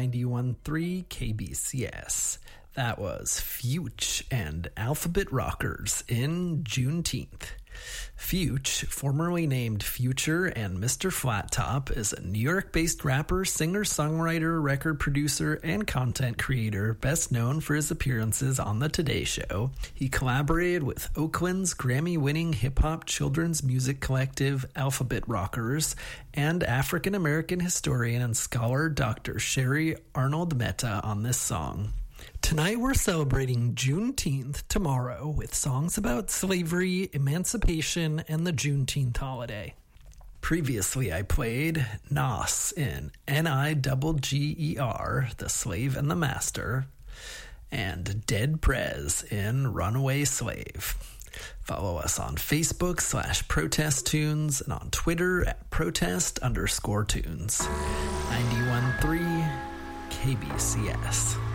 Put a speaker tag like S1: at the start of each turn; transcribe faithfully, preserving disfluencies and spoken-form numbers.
S1: ninety-one point three K B C S. That was Fuge and Alphabet Rockers in Juneteenth. Fuge, formerly named Future and Mister Flattop, is a New York-based rapper, singer-songwriter, record producer, and content creator best known for his appearances on The Today Show. He collaborated with Oakland's Grammy-winning hip-hop children's music collective Alphabet Rockers and African-American historian and scholar Doctor Sherry Arnold Mehta on this song. Tonight we're celebrating Juneteenth tomorrow with songs about slavery, emancipation, and the Juneteenth holiday. Previously I played Nas in N I G G E R, The Slave and the Master, and Dead Prez in Runaway Slave. Follow us on Facebook slash Protest Tunes and on Twitter at Protest underscore Tunes. ninety-one point three K B C S.